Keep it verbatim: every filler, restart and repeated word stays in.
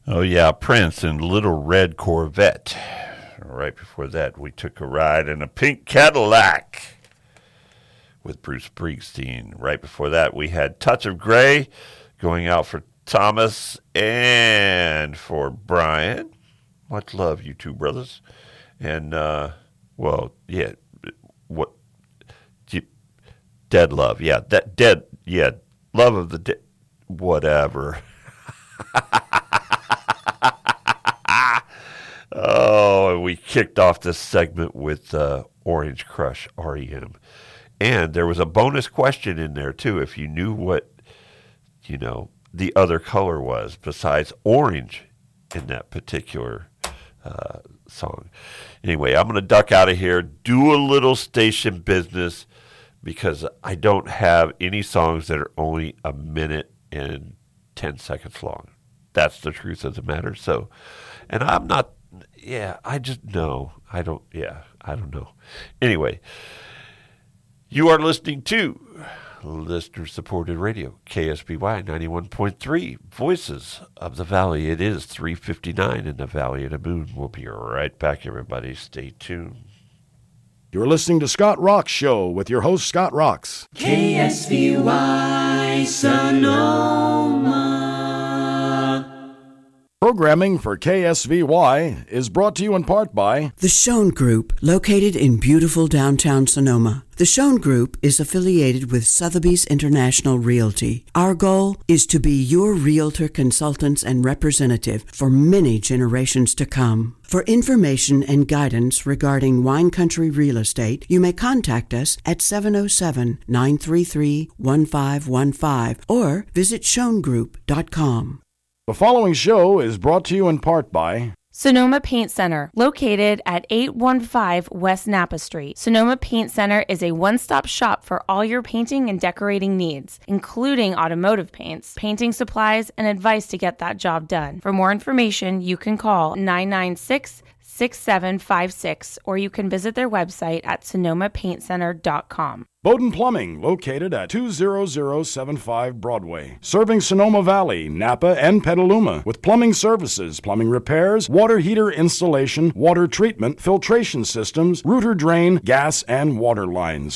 Oh, yeah, Prince and Little Red Corvette. Right before that, we took a ride in a pink Cadillac with Bruce Springsteen. Right before that, we had Touch of Grey going out for Thomas and for Brian. Much love, you two brothers. And, uh, well, yeah, what, you, dead love. Yeah, that dead, yeah, love of the dead, whatever. Oh, and we kicked off this segment with uh, Orange Crush, R E M. And there was a bonus question in there, too, if you knew what, you know, the other color was besides orange in that particular uh, song. Anyway, I'm going to duck out of here, do a little station business, because I don't have any songs that are only a minute and ten seconds long. That's the truth of the matter. So, and I'm not, yeah, I just know. I don't, yeah, I don't know. Anyway, you are listening to listener-supported radio, K S B Y ninety-one point three, Voices of the Valley. It is three fifty-nine in the Valley of the Moon. We'll be right back, everybody. Stay tuned. You're listening to Scott Rock's Show with your host, Scott Rocks. K S V Y Sonoma. Programming for K S V Y is brought to you in part by The Schoen Group, located in beautiful downtown Sonoma. The Schoen Group is affiliated with Sotheby's International Realty. Our goal is to be your realtor consultants and representative for many generations to come. For information and guidance regarding wine country real estate, you may contact us at seven oh seven, nine three three, one five one five or visit schoen group dot com. The following show is brought to you in part by Sonoma Paint Center, located at eight one five West Napa Street. Sonoma Paint Center is a one-stop shop for all your painting and decorating needs, including automotive paints, painting supplies, and advice to get that job done. For more information, you can call nine nine six, six seven five six or you can visit their website at sonoma paint center dot com. Bowden Plumbing, located at two thousand seventy-five Broadway, serving Sonoma Valley, Napa, and Petaluma with plumbing services, plumbing repairs, water heater installation, water treatment, filtration systems, rooter drain, gas, and water lines.